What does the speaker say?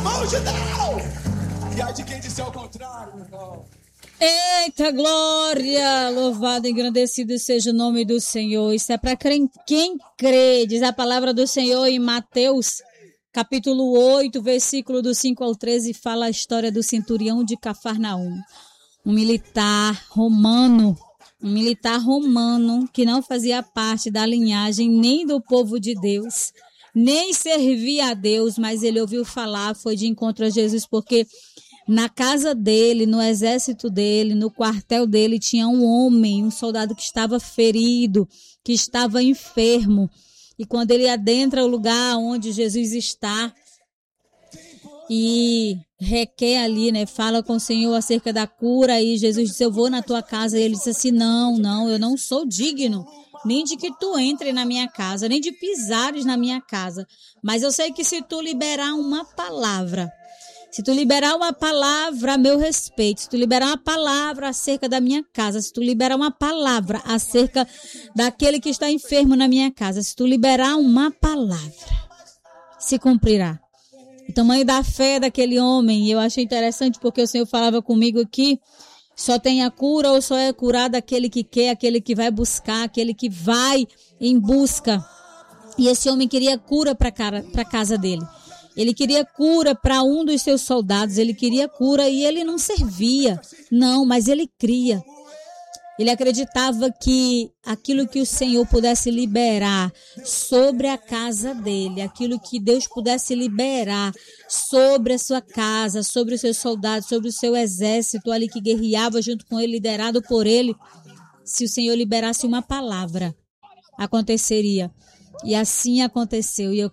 mãos de Deus. E aí de quem disser o contrário, meu irmão. Eita glória, louvado e engrandecido seja o nome do Senhor. Isso é para quem crê, diz a palavra do Senhor em Mateus, capítulo 8, versículo do 5 ao 13, fala a história do centurião de Cafarnaum. Um militar romano que não fazia parte da linhagem nem do povo de Deus, nem servia a Deus, mas ele ouviu falar, foi de encontro a Jesus, porque na casa dele, no exército dele, no quartel dele, tinha um homem, um soldado que estava ferido, que estava enfermo. E quando ele adentra o lugar onde Jesus está e requer ali, né, fala com o Senhor acerca da cura, e Jesus disse, eu vou na tua casa. E ele disse assim, não, eu não sou digno, nem de que tu entre na minha casa, nem de pisares na minha casa. Mas eu sei que se tu liberar uma palavra, se tu liberar uma palavra a meu respeito, se tu liberar uma palavra acerca da minha casa, se tu liberar uma palavra acerca daquele que está enfermo na minha casa, se tu liberar uma palavra, se cumprirá. O tamanho da fé daquele homem, eu achei interessante porque o Senhor falava comigo aqui, só tem a cura ou só é curado aquele que quer, aquele que vai buscar, aquele que vai em busca. E esse homem queria cura para a casa dele. Ele queria cura para um dos seus soldados, ele queria cura e ele não servia, não, mas ele cria. Ele acreditava que aquilo que o Senhor pudesse liberar sobre a casa dele, aquilo que Deus pudesse liberar sobre a sua casa, sobre os seus soldados, sobre o seu exército ali que guerreava junto com ele, liderado por ele, se o Senhor liberasse uma palavra, aconteceria. E assim aconteceu. E eu